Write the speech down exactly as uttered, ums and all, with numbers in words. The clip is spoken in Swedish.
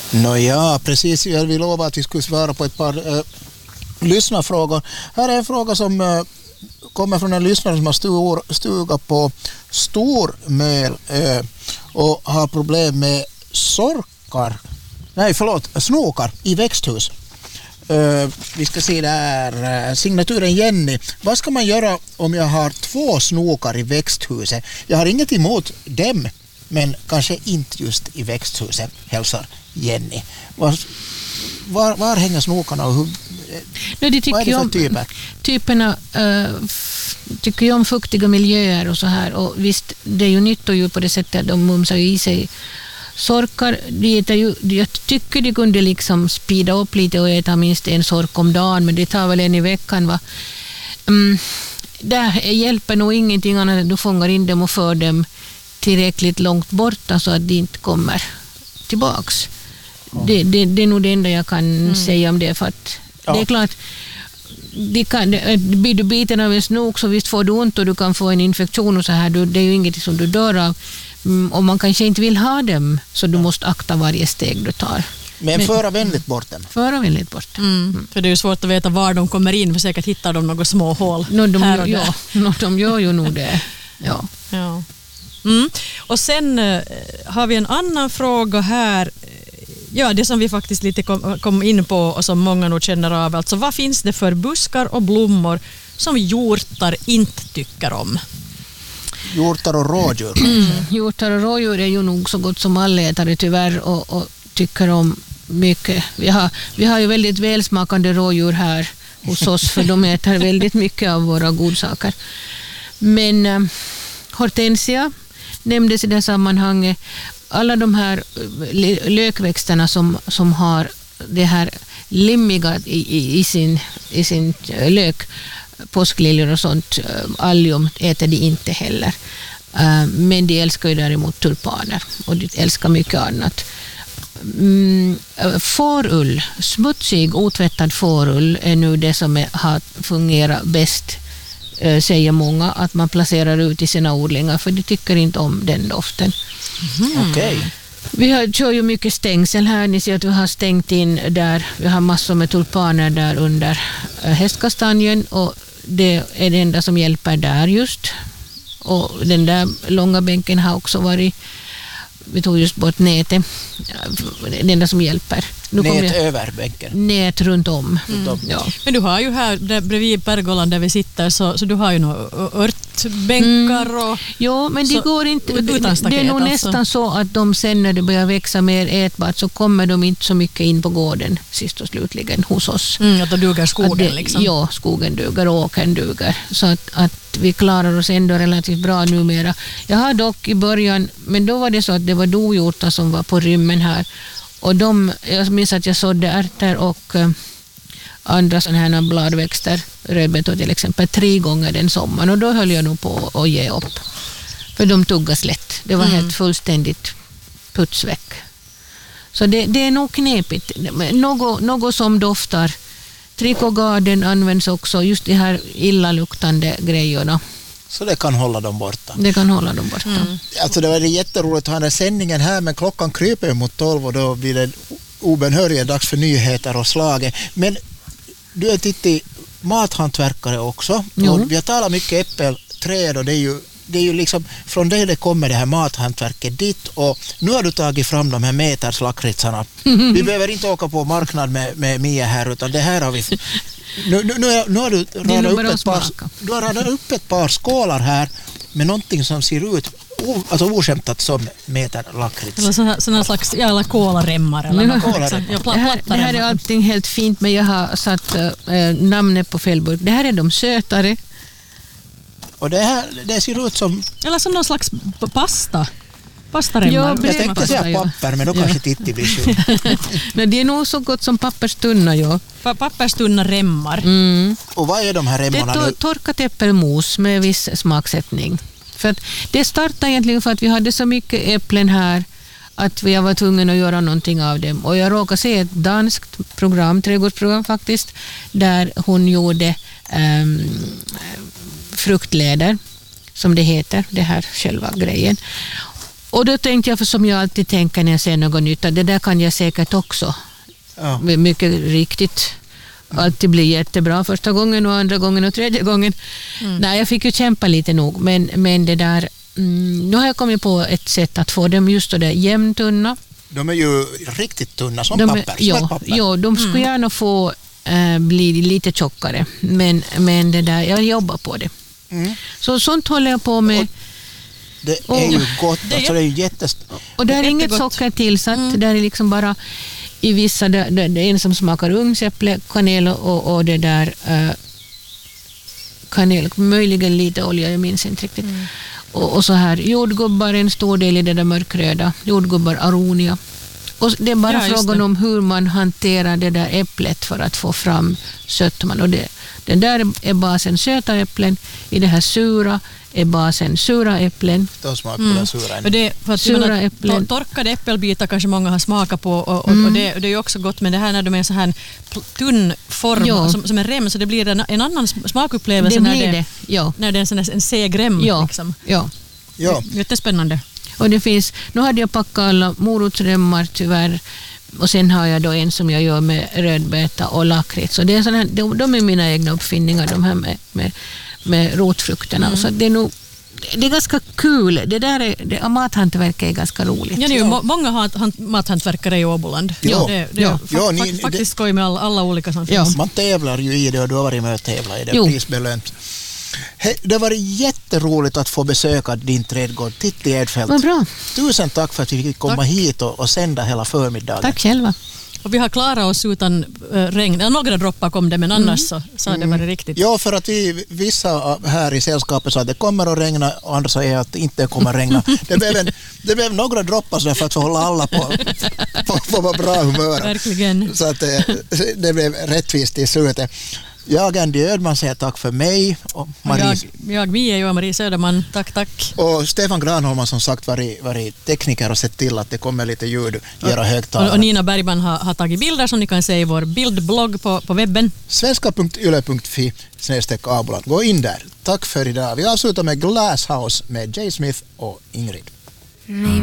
Nå ja, precis. Jag vill lova att vi skulle svara på ett par äh, lyssnarfrågor. Här är en fråga som äh, kommer från en lyssnare som har stor, stuga på Stormöl äh, och har problem med sorkar. Nej, förlåt, snokar i växthus. Uh, vi ska se där, uh, signaturen Jenny. Vad ska man göra om jag har två snokar i växthuset? Jag har inget emot dem, men kanske inte just i växthuset, hälsar Jenny. Var, var, var hänger snokarna och hur, no, de vad är det för om, typer? Typerna uh, f- tycker ju om fuktiga miljöer och så här. Och visst, det är ju nyttodjur på det sättet att de mumsar i sig. Sorkar, de äter ju, jag tycker de kunde liksom spida upp lite och äta minst en sork om dagen, men det tar väl en i veckan. Va? Mm, där hjälper nog ingenting annat än att du fångar in dem och för dem tillräckligt långt borta så att de inte kommer tillbaks. Ja. Det, det, det är nog det enda jag kan mm. säga om det, för att ja. Det är klart, de kan, blir du biten av en snok så visst får du ont och du kan få en infektion och så här, det är ju inget som du dör av. Mm, och man kanske inte vill ha dem, så du måste akta varje steg du tar. Men, Men föra vänligt bort dem. Föra vänligt bort. Mm. Mm. För det är ju svårt att veta var de kommer in, för säkert hittar de några små hål no, de, här och där. Ja, no, de gör ju nog det. Ja. Ja. Mm. Och sen uh, har vi en annan fråga här. Ja, det som vi faktiskt lite kom, kom in på och som många nog känner av. Alltså, vad finns det för buskar och blommor som hjortar inte tycker om? Hjortar och rådjur. Mm, hjortar och rådjur är ju nog så gott som allätare tyvärr och, och tycker om mycket. Vi har, vi har ju väldigt välsmakande rådjur här hos oss, för de äter väldigt mycket av våra godsaker. Men äh, hortensia nämndes i det sammanhanget. Alla de här lökväxterna som, som har det här limmiga i, i, i, sin, i sin lök, påskliljor och sånt, allium äter de inte heller. Men de älskar ju däremot tulpaner och de älskar mycket annat. Mm, fårull, smutsig, otvättad fårull är nu det som är, har fungerat bäst, säger många, att man placerar ut i sina odlingar, för de tycker inte om den doften. Mm. Okej. Okay. Vi har, kör ju mycket stängsel här. Ni ser att vi har stängt in där. Vi har massor med tulpaner där under hästkastanjen och det är det enda som hjälper där just. Och den där långa bänken har också varit, vi tog just bort nätet. Det enda som hjälper. Nu nät jag, över bänken? Nät runt om. Mm. Mm. Ja. Men du har ju här där, bredvid pergolan där vi sitter, så, så du har ju några örtbänkar och... Mm. Jo, men det går inte. Utan staket, det är nog alltså. Nästan så att de sen när det börjar växa mer ätbart så kommer de inte så mycket in på gården sist och slutligen hos oss. Mm, att då duger skogen det, liksom. Ja, skogen duger och åkern duger. Så att, att vi klarar oss ändå relativt bra numera. Jag har dock i början, men då var det så att det var dojortar som var på rymmen här. Och de, jag minns att jag sådde ärtor och uh, andra sådana här bladväxter, rödbetor till exempel, tre gånger den sommaren. Och då höll jag nog på att ge upp. För de tuggas lätt. Det var mm. helt fullständigt putsväck. Så det, det är nog knepigt. Något, något som doftar. Trikogarden används också, just de här illaluktande grejerna. Så det kan hålla dem borta. Det kan hålla dem borta. Mm. Alltså det var jätteroligt att ha den här sändningen här, men klockan kryper mot tolv och då blir det obenhörligen dags för nyheter och slaget. Men du är titti mathantverkare också. Och vi har talat mycket äppelträd och det är ju det är ju liksom från det det kommer det här mathantverket dit, och nu har du tagit fram de här meterslakritsarna. Mm. Vi behöver inte åka på marknad med, med Mia här, utan det här har vi. Nu, nu, nu, nu har du radat upp, ett par, du har radat upp ett par skålar här med någonting som ser ut o, alltså oskämtat som meterlakrits. Eller sådana, sådana slags jävla kolaremmar. Eller något, liksom. Ja, det, här, det här är allting helt fint, men jag har satt äh, namnet på felburk. Det här är de sötare. Och det här det ser ut som... Eller som någon slags pasta. Pastaremmar. Ja, jag tänkte säga papper, men då kanske ja. Titti blir så. Nej, det är nog så gott som papperstunna, ja. Pa- papperstunna remmar. Mm. Och vad är de här remmarna nu? Det är torkat äppelmos med viss smaksättning. För att det startade egentligen för att vi hade så mycket äpplen här att vi var tvungna att göra någonting av dem. Och jag råkade se ett danskt program, trädgårdsprogram faktiskt, där hon gjorde um, fruktläder, som det heter, det här själva grejen. Och då tänkte jag, för som jag alltid tänker när jag ser något nytt, att det där kan jag säkert också. Ja. Mycket riktigt. Alltid blir jättebra första gången och andra gången och tredje gången. Mm. Nej, jag fick ju kämpa lite nog. Men, men det där, mm, nu har jag kommit på ett sätt att få dem just det jämntunna. De är ju riktigt tunna som de papper. Är, ja, papper. ja, de skulle mm. gärna få äh, bli lite tjockare. Men, men det där, jag jobbar på det. Mm. Så sånt håller jag på med. Och det är och, ju gott. Det är, alltså, det är ju jättest... Och det är inget socker tillsatt. Mm. Det är liksom bara i vissa, det, det, det är en som smakar ungsäpple, kanel och, och det där äh, kanel, möjligen lite olja, jag minns inte riktigt. Mm. Och, och så här, jordgubbar, en stor del i det där mörkröda, jordgubbar, aronia. Och det är bara ja, frågan om hur man hanterar det där äpplet för att få fram sötman. Och det, den där är basen söta äpplen, i det här sura är basen sura äpplen. De smakar mm. sura. För det, för att sura menar, äpplen. Torkade äppelbitar kanske många har smakat på och, och, mm. och det, det är ju också gott, men det här när de är så här tunn form ja. som, som en rem, så det blir en, en annan smakupplevelse det när, blir det, det. Ja. när det är en, en, en seg rem. Ja. Liksom. Ja. Ja. Jättespännande. Och det finns, nu hade jag packat alla morotsremmar tyvärr, och sen har jag då en som jag gör med rödbeta och lakrits. Så det är såna, de, de är mina egna uppfinningar, de här med, med, med rotfrukterna. Mm. Så det är nog, det är ganska kul. Det där är, det, mathantverk är ganska roligt. Ja, det är ju må, många hat, han, mathantverkare i Åboland. Ja. Det, det ja. är ja, fa, ni, fa, faktiskt skoj med alla, alla olika som ja. finns. Man tävlar ju i det och du har varit med och tävlat i det, jo. Prisbelönt. He, det var jätteroligt att få besöka din trädgård. Titti Edfeldt. Vad bra. Tusen tack för att vi fick komma tack. hit och, och sända hela förmiddagen. Tack själva. Och vi har klarat oss utan äh, regn. Några droppar kom det, men annars mm. så, så mm. det var riktigt. Ja, för att vi vissa här i sällskapet sa att det kommer att regna och andra säger att det inte kommer att regna. Det blev, en, det blev några droppar så för att hålla alla på, på, på bra humör. Verkligen. Så att det, det blev rättvist i slutet. Jag, Andy Ödman, säger tack för mig. Och Marie. Jag, jag, vi är ju Marie Söderman. Tack, tack. Och Stefan Granholm har som sagt varit, varit tekniker och sett till att det kommer lite ljud i era högtalare. Och, och Nina Bergman har, har tagit bilder som ni kan se i vår bildblogg på, på webben. svenska punkt yle punkt fi snedstreck Åboland. Gå in där. Tack för idag. Vi avslutar med Glass House med Jay Smith och Ingrid.